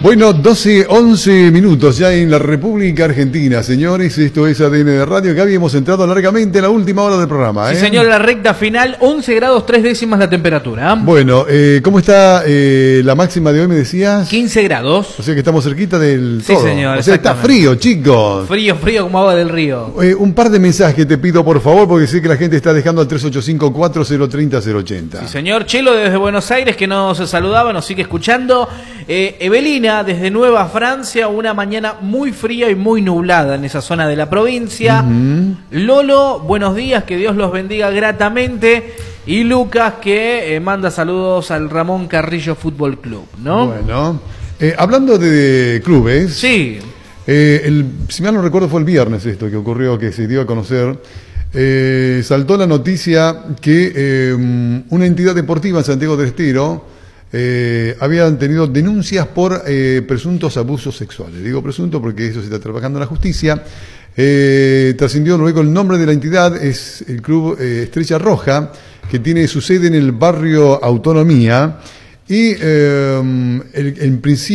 Bueno, 11 minutos ya en la República Argentina, señores. Esto es ADN de Radio, que habíamos entrado largamente en la última hora del programa. Sí, señor, la recta final, 11 grados 3 décimas la temperatura. Bueno, ¿cómo está la máxima de hoy, me decías? 15 grados. O sea que estamos cerquita del Sí, todo. señor, O sea, está frío, chicos. Frío como agua del río. Un par de mensajes te pido, por favor, porque sé que la gente está dejando al 385-4030-080. Sí, señor. Chelo desde Buenos Aires, que nos saludaba, nos sigue escuchando. Evelina desde Nueva Francia, una mañana muy fría y muy nublada en esa zona de la provincia. Lolo, buenos días, que Dios los bendiga gratamente. Y Lucas, que manda saludos al Ramón Carrillo Fútbol Club, ¿no? Bueno, hablando de clubes. Sí. Si mal no recuerdo, fue el viernes esto que ocurrió, que se dio a conocer. Saltó la noticia que una entidad deportiva en Santiago del Estero habían tenido denuncias por presuntos abusos sexuales. Digo presunto porque eso se está trabajando en la justicia. Trascendió luego el nombre de la entidad, es el Club Estrella Roja, que tiene su sede en el barrio Autonomía, y en principio